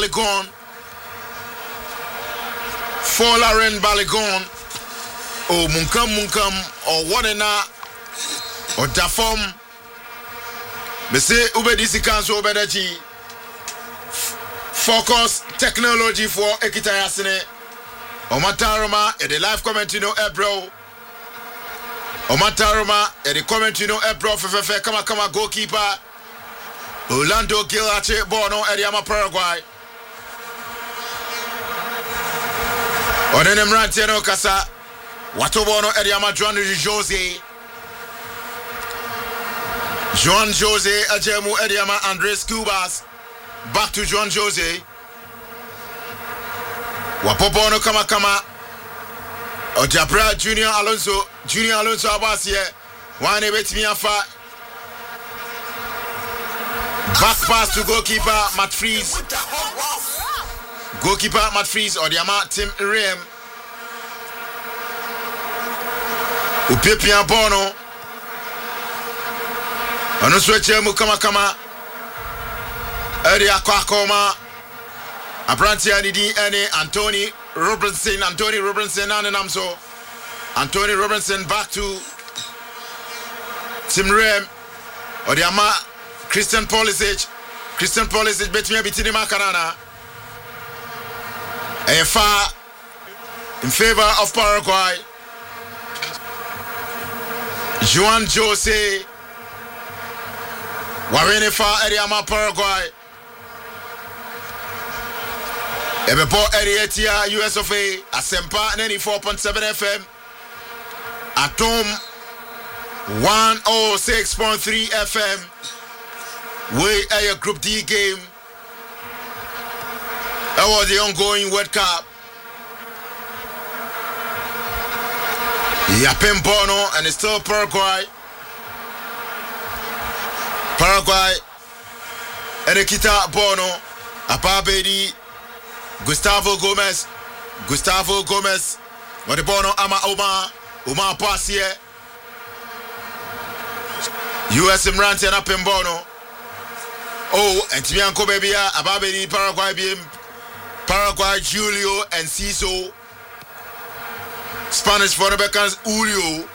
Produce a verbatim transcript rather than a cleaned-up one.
Balogun, Folarin Balogun, or Munkam Munkam, or Wadena, or Dafom. Me say Ubedisi Kanso Ubedachi. Focus technology for Ekitayasine. Omataroma, e the live comment you know, Ebro. Omataroma, e the comment you know, Ebro, Fefe, Kama Kama goalkeeper. Orlando Gilache, Bono, Ediama Paraguay. Onenem Rantiano Casa, Watobono, Ediama Juan Jose. Juan Jose, Ajemu, Ediama, Andres Cubas. Back to Juan Jose. Wapobono Kama Kama. Ojabra Junior Alonso. Junior Alonso Abasie. Wane betimi afa. Back pass to goalkeeper Matt Freeze. Goalkeeper Matt Freeze or the Ama Tim Rem. Upepia Bono. Ono switche mu Kama Kama. Area Kwakoma. Abrantia Nidi Ene Anthony Robertson. Anthony Robertson and Namso. Anthony Robertson back to Tim Rem. Or the Ama Christian Pulisic. Christian Pulisic between Bitini Makarana. A far in favor of Paraguay. Juan Jose. Warene far Eriama Paraguay. Ebebo Erietia U S of A. Asempa ninety-four point seven F M. Atom one oh six point three F M. We are your Group D game. That was the ongoing World Cup. Yapem Bono and it's still Paraguay. Paraguay. Erekita Bono. Apabedi. Gustavo Gomez. Gustavo Gomez. What the Bono Ama Oma. Oma Passier. U S Imranti and Apem Bono. Oh, and Tibianco Babia, Ababedi, Paraguay, B M, Paraguay, Julio, and Ciso. Spanish for the Becans, Julio.